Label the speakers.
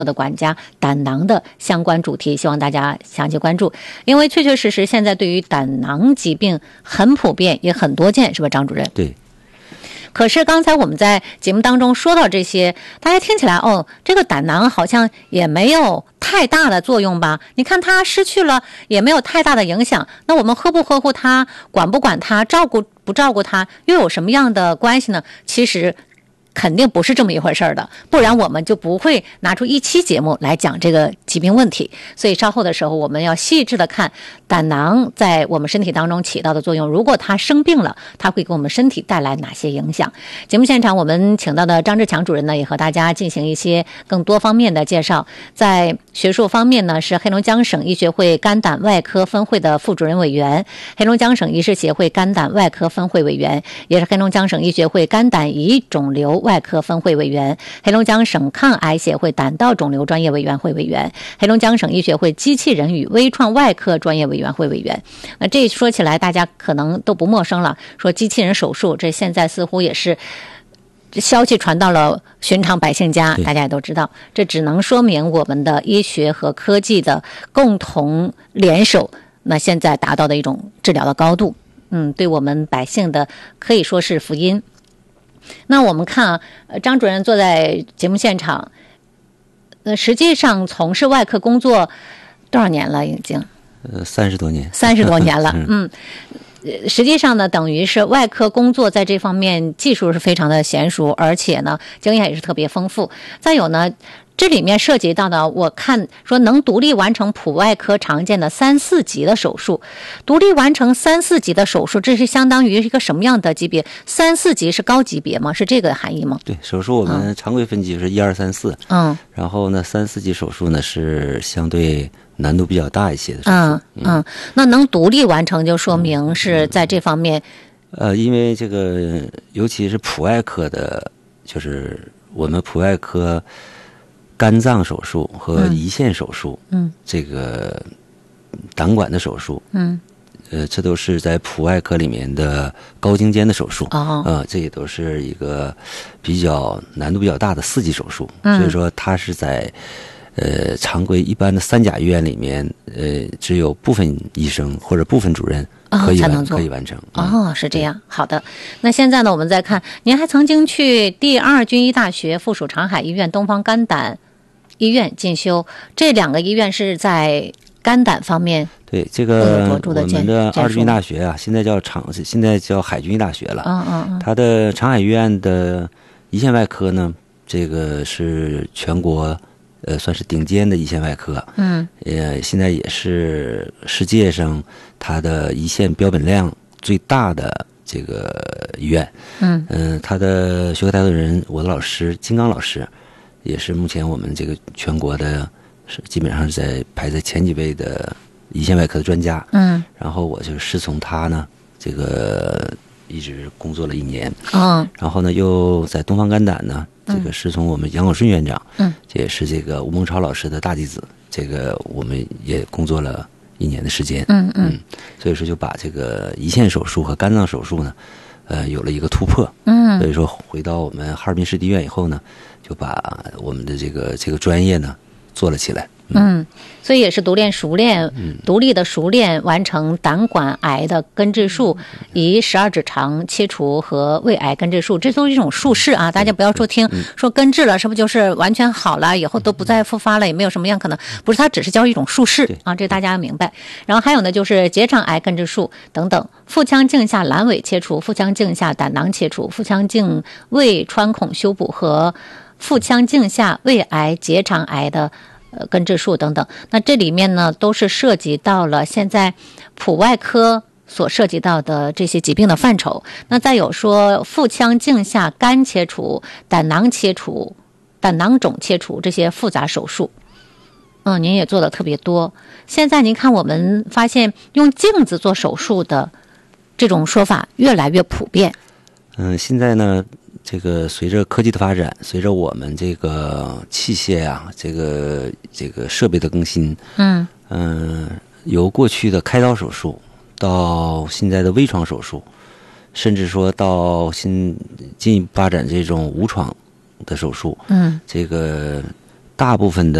Speaker 1: 的管家胆囊的相关主题，希望大家详细关注。因为确确实实现在对于胆囊疾病很普遍，也很多见，是吧，张主任？
Speaker 2: 对。
Speaker 1: 可是刚才我们在节目当中说到这些，大家听起来这个胆囊好像也没有太大的作用吧？你看它失去了也没有太大的影响，那我们呵不呵护它，管不管它，照顾不照顾它，又有什么样的关系呢？其实肯定不是这么一回事的，不然我们就不会拿出一期节目来讲这个疾病问题。所以稍后的时候我们要细致的看胆囊在我们身体当中起到的作用，如果它生病了，它会给我们身体带来哪些影响。节目现场我们请到的张志强主任呢，也和大家进行一些更多方面的介绍。在学术方面呢，是黑龙江省医学会肝胆外科分会的副主任委员，黑龙江省医师协会肝胆外科分会委员，也是黑龙江省医学会肝胆胰肿瘤外科分会委员，黑龙江省抗癌协会胆道肿瘤专业委员会委员，黑龙江省医学会机器人与微创外科专业委员会委员。那这说起来大家可能都不陌生了，说机器人手术，这现在似乎也是消息传到了寻常百姓家，大家也都知道，这只能说明我们的医学和科技的共同联手，那现在达到的一种治疗的高度，对我们百姓的可以说是福音。那我们看张主任坐在节目现场，实际上从事外科工作多少年了？已经
Speaker 2: 30多年
Speaker 1: ，30多年了。实际上呢，等于是外科工作在这方面技术是非常的娴熟，而且呢，经验也是特别丰富。再有呢，这里面涉及到的，我看说能独立完成普外科常见的3、4级的手术，独立完成3、4级的手术，这是相当于一个什么样的级别？3、4级是高级别吗？是这个含义吗？
Speaker 2: 对，手术我们常规分级是1、2、3、4，然后呢3、4级手术呢是相对难度比较大一些的手术。
Speaker 1: 那能独立完成就说明是在这方面。
Speaker 2: 因为这个尤其是普外科的，就是我们普外科肝脏手术和胰腺手术，这个胆管的手术，这都是在普外科里面的高精尖的手术，这也都是一个比较难度比较大的4级手术，所以说它是在常规一般的3甲医院里面，只有部分医生或者部分主任可以完成。
Speaker 1: 是这样。好的，那现在呢，我们再看，您还曾经去第2军医大学附属长海医院东方肝胆医院进修，这2个医院是在肝胆方面。
Speaker 2: 对，这个我们的2军医大学啊，现在叫海军医大学了。它的长海医院的胰腺外科呢，这个是全国算是顶尖的胰腺外科，现在也是世界上它的胰腺标本量最大的这个医院。它的学科带头人，我的老师金刚老师，也是目前我们这个全国的基本上是排在前几位的胰腺外科的专家。然后我就师从他呢，这个一直工作了1年。然后呢，又在东方肝胆呢，这个师从我们杨广顺院长，这也是这个吴孟超老师的大弟子，这个我们也工作了1年的时间。所以说就把这个胰腺手术和肝脏手术呢，有了一个突破。所以说回到我们哈尔滨市立医院以后呢，就把我们的这个专业呢做了起来。
Speaker 1: 所以也是独立的熟练完成胆管癌的根治术，以12指肠切除和胃癌根治术，这都是一种术式啊！大家不要说根治了，是不是就是完全好了，以后都不再复发了，也没有什么样可能？不是，它只是叫一种术式啊，这大家要明白。然后还有呢，就是结肠癌根治术等等，腹腔镜下阑尾切除、腹腔镜下胆囊切除、腹腔镜胃穿孔修补和腹腔镜下胃癌、结肠癌的根治术等等。那这里面呢，都是涉及到了现在普外科所涉及到的这些疾病的范畴。那再有说腹腔镜下肝切除、胆囊切除、胆囊肿切除这些复杂手术，您也做的特别多。现在您看，我们发现用镜子做手术的这种说法越来越普遍。
Speaker 2: 现在呢，这个随着科技的发展，随着我们这个器械啊，这个设备的更新，由过去的开刀手术到现在的微创手术，甚至说到进一步发展这种无创的手术，这个大部分